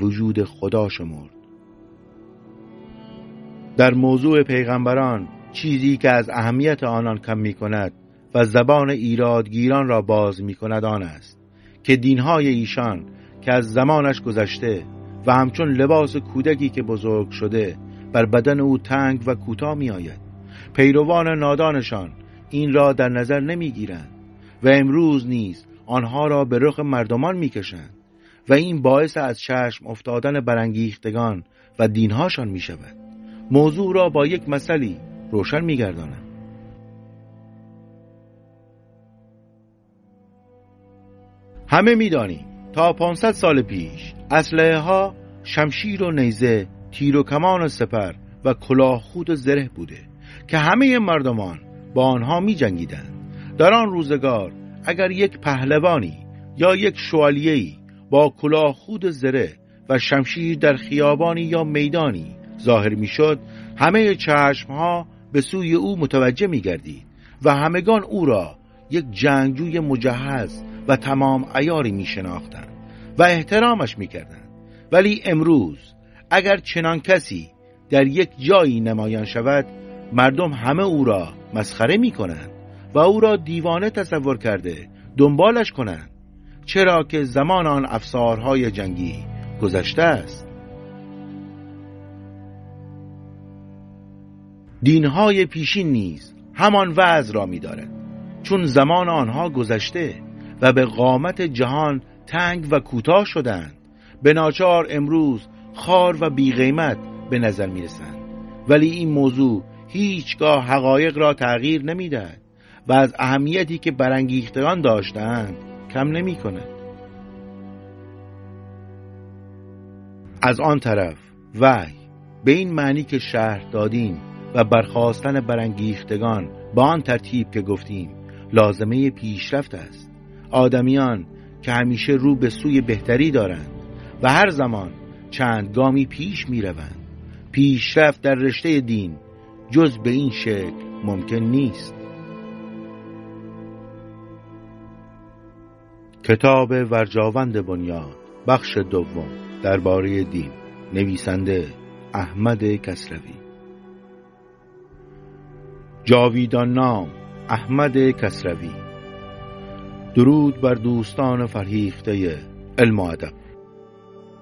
وجود خدا شمرد. در موضوع پیغمبران چیزی که از اهمیت آنان کم می کند و زبان ایرادگیران را باز می کند آن است که دینهای ایشان که از زمانش گذشته و همچون لباس کودکی که بزرگ شده بر بدن او تنگ و کوتاه می آید. پیروان نادانشان این را در نظر نمی گیرند و امروز نیز آنها را به رخ مردمان می کشند و این باعث از چشم افتادن برانگیختگان و دینهاشان می شود. موضوع را با یک مثالی روشن می گردانند. همه می دانیم تا 500 سال پیش اسلحه ها شمشیر و نیزه، تیر و کمان و سپر و کلاه خود و زره بوده که همه مردمان با آنها می جنگیدند. در آن روزگار اگر یک پهلوانی یا یک شوالیه‌ای با کلاه خود و زره و شمشیر در خیابانی یا میدانی ظاهر می شد، همه چشمها به سوی او متوجه می گردید و همگان او را یک جنگجوی مجهز و تمام عیاری می شناختند و احترامش می کردند. ولی امروز اگر چنان کسی در یک جایی نمایان شود، مردم همه او را مسخره می کنند و او را دیوانه تصور کرده دنبالش کنند، چرا که زمان آن افسارهای جنگی گذشته است. دینهای پیشین نیز همان وضع را می دارد، چون زمان آنها گذشته و به قامت جهان تنگ و کوتاه شدند، به ناچار امروز خوار و بی‌قیمت به نظر می رسند. ولی این موضوع هیچگاه حقایق را تغییر نمی دهد و از اهمیتی که برانگیختگان داشتند کم نمی کند. از آن طرف وحی به این معنی که شرح دادیم و برخاستن برانگیختگان با آن ترتیب که گفتیم لازمه پیشرفت است. آدمیان که همیشه رو به سوی بهتری دارند و هر زمان چند گامی پیش می روند، پیشرفت در رشته دین جز به این شکل ممکن نیست. کتاب ورجاوند بنیاد بخش دوم درباره دین، نویسنده احمد کسروی. جاویدان نام احمد کسروی. درود بر دوستان فرهیخته علم و ادب.